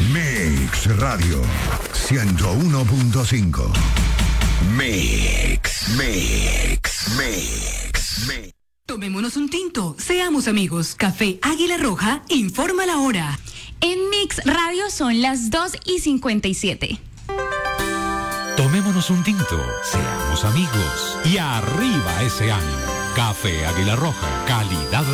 Mix Radio 101.5. Mix. Tomémonos un tinto, seamos amigos. Café Águila Roja informa la hora. En Mix Radio son las 2:57. Tomémonos un tinto, seamos amigos y arriba ese ánimo. Café Águila Roja, calidad